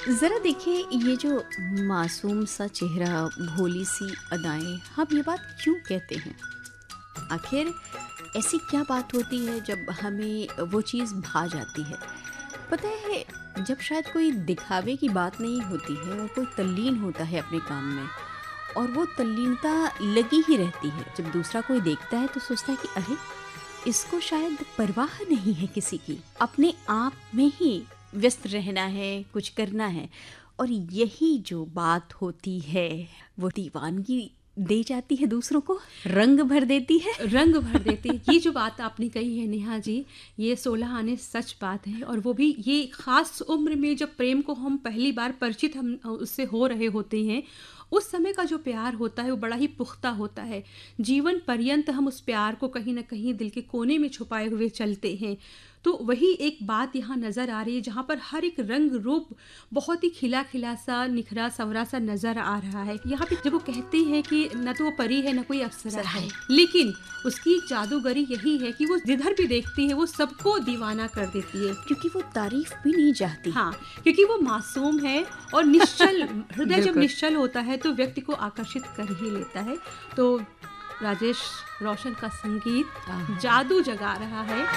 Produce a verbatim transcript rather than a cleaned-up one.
ज़रा देखिए, ये जो मासूम सा चेहरा, भोली सी अदाएँ, हम ये बात क्यों कहते हैं? आखिर ऐसी क्या बात होती है जब हमें वो चीज़ भा जाती है? पता है, जब शायद कोई दिखावे की बात नहीं होती है और कोई तल्लीन होता है अपने काम में, और वो तल्लीनता लगी ही रहती है। जब दूसरा कोई देखता है तो सोचता है कि अरे! इसको शायद परवाह नहीं है किसी की, अपने आप में ही व्यस्त रहना है, कुछ करना है। और यही जो बात होती है, वो दीवानगी दे जाती है दूसरों को, रंग भर देती है। रंग भर देते हैं। ये जो बात आपने कही है नेहा जी, ये सोलह आने सच बात है। और वो भी ये ख़ास उम्र में जब प्रेम को हम पहली बार परिचित हम उससे हो रहे होते हैं, उस समय का जो प्यार होता है वो बड़ा ही पुख्ता होता है। जीवन पर्यंत हम उस प्यार को कहीं न कहीं दिल के कोने में छुपाए हुए चलते हैं। तो वही एक बात यहाँ नज़र आ रही है, जहाँ पर हर एक रंग रूप बहुत ही खिला-खिला सा, निखरा संवरा सा नज़र आ रहा है। यहाँ पे जब वो कहते हैं कि न तो वो परी है, न कोई अप्सरा सरा है, है। लेकिन उसकी एक जादूगरी यही है कि वो जिधर भी देखती है वो सबको दीवाना कर देती है। क्योंकि वो तारीफ भी नहीं चाहती। हाँ, क्योंकि वो मासूम है और निश्चल हृदय जब बिल्कुल। निश्चल होता है तो व्यक्ति को आकर्षित कर ही लेता है। तो राजेश रोशन का संगीत आहा। जादू जगा रहा है।